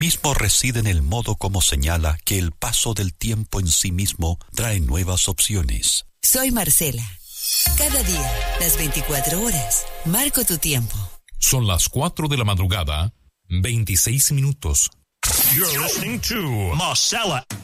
mismo reside en el modo como señala que el paso del tiempo en sí mismo trae nuevas opciones. Soy Marcela. Cada día, las 24 horas, marco tu tiempo. Son las 4 de la madrugada, 26 minutos. You're listening to Marcella.